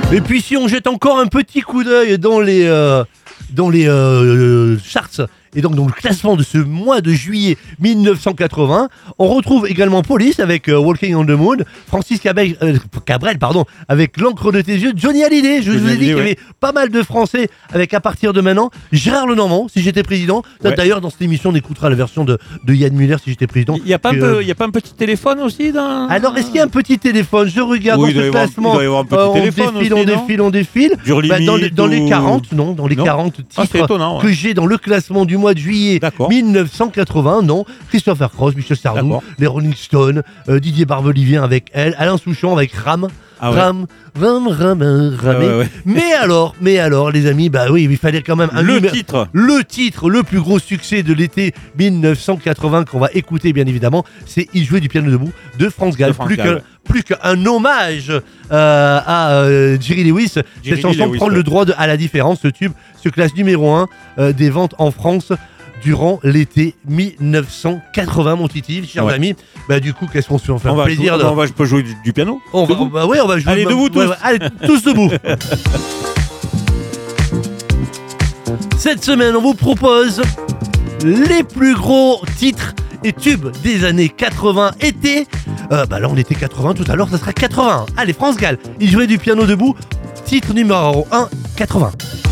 Et puis si on jette encore un petit coup d'œil dans les charts et donc dans le classement de ce mois de juillet 1980, on retrouve également Police avec Walking on the Moon, Francis Cabrel avec L'encre de tes yeux, Johnny Hallyday, je vous ai dit qu'il y avait pas mal de Français avec À partir de maintenant, Gérard Lenormand, Si j'étais président. D'ailleurs dans cette émission on écoutera la version de Yann Muller, Si j'étais président. Il y a pas un petit téléphone aussi dans... Alors est-ce qu'il y a un petit téléphone? Je regarde dans ce classement. Il doit y avoir un petit téléphone on défile. Dans les 40 c'est titres étonnant, que j'ai dans le classement du mois de juillet 1980, non. Christopher Cross, Michel Sardou, les Rolling Stones, Didier Barbelivien avec Elle, Alain Souchon avec Ram. Mais alors, les amis, il fallait quand même le titre le plus gros succès de l'été 1980 qu'on va écouter bien évidemment, c'est Il jouait du piano debout de France Gall. Plus qu'un hommage à Jerry Lewis. Cette chanson prend le droit à la différence. Ce tube se classe numéro 1 des ventes en France durant l'été 1980, mon Titi, chers amis. Du coup, qu'est-ce qu'on se fait? On fait un plaisir. Je peux jouer du piano. On va jouer. Allez, debout tous. Allez, tous debout. Cette semaine, on vous propose les plus gros titres et tubes des années 80 été. Là, on était 80 tout à l'heure, ça sera 81. Allez, France Gall, Il jouait du piano debout. Titre numéro 1, 80.